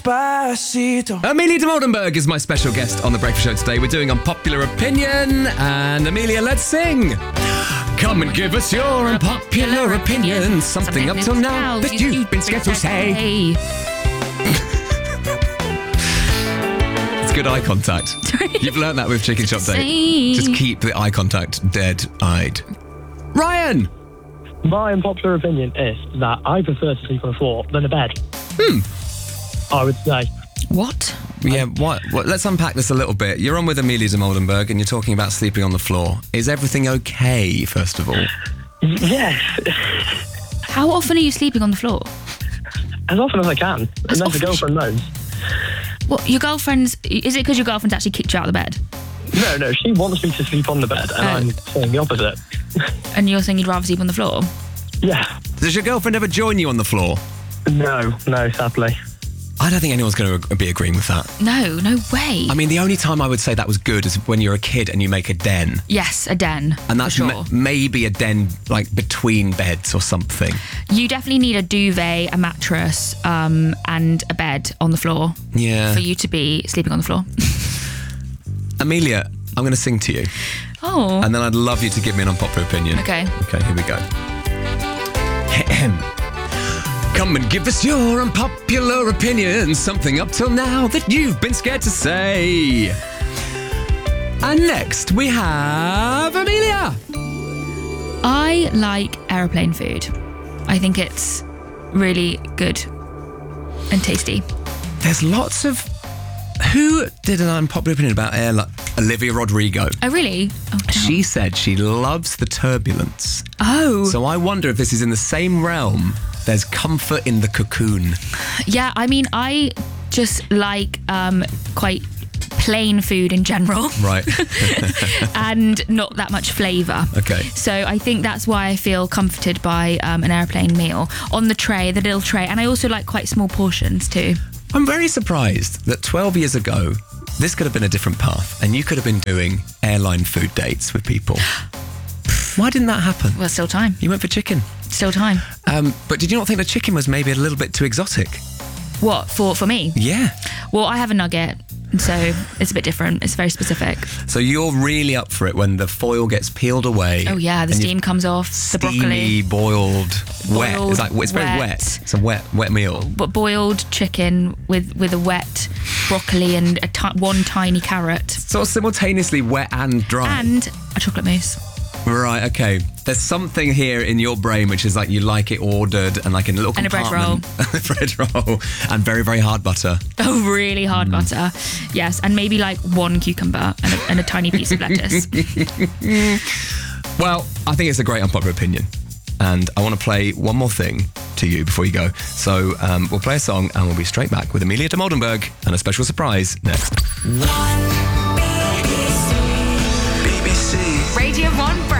Amelia de Moldenberg is my special guest on The Breakfast Show today. We're doing Unpopular Opinion. And Amelia, let's sing. Come and give us your unpopular opinion. Something up till now that you've been scared to say. It's good eye contact. You've learnt that with Chicken Shop Day. Just keep the eye contact dead-eyed. Ryan! My unpopular opinion is that I prefer to sleep on the floor than a bed. I would say. What? Yeah, what? Let's unpack this a little bit. You're on with Amelia de Moldenberg and you're talking about sleeping on the floor. Is everything okay, first of all? Yes. How often are you sleeping on the floor? As often as I can. Unless the girlfriend knows. What, your girlfriend's... Is it because your girlfriend's actually kicked you out of the bed? No, she wants me to sleep on the bed and I'm saying the opposite. And you're saying you'd rather sleep on the floor? Yeah. Does your girlfriend ever join you on the floor? No, sadly. I don't think anyone's going to be agreeing with that. No way. I mean, the only time I would say that was good is when you're a kid and you make a den. Yes, a den. And that's sure. Maybe a den, like, between beds or something. You definitely need a duvet, a mattress, and a bed on the floor. Yeah. For you to be sleeping on the floor. Amelia, I'm going to sing to you. Oh. And then I'd love you to give me an unpopular opinion. Okay. Okay, here we go. Come and give us your unpopular opinion. Something up till now that you've been scared to say. And next we have Amelia. I like aeroplane food. I think it's really good and tasty. There's lots of... Who did an unpopular opinion about airline? Olivia Rodrigo. Oh, really? Oh, no. She said she loves the turbulence. Oh. So I wonder if this is in the same realm. There's comfort in the cocoon. Yeah, I mean, I just like quite plain food in general. Right. And not that much flavour. Okay. So I think that's why I feel comforted by an airplane meal. On the tray, the little tray. And I also like quite small portions too. I'm very surprised that 12 years ago, this could have been a different path and you could have been doing airline food dates with people. Why didn't that happen? Well, still time. You went for chicken. Still time. But did you not think the chicken was maybe a little bit too exotic? What, for me? Yeah. Well, I have a nugget, so it's a bit different. It's very specific. So you're really up for it when the foil gets peeled away. Oh yeah, the steam comes off, the broccoli. Steamy, boiled, wet. It's like, it's very wet. It's a wet meal. But boiled chicken with a wet broccoli and one tiny carrot. Sort of simultaneously wet and dry. And a chocolate mousse. Right, okay. There's something here in your brain which is like you like it ordered and like in a little compartment. And a bread roll. A bread roll. And very, very hard butter. Oh, really hard butter. Yes, and maybe like one cucumber and a tiny piece of lettuce. Well, I think it's a great unpopular opinion. And I want to play one more thing to you before you go. So we'll play a song and we'll be straight back with Amelia de Moldenberg and a special surprise next. BBC. Radio 1 Breakfast.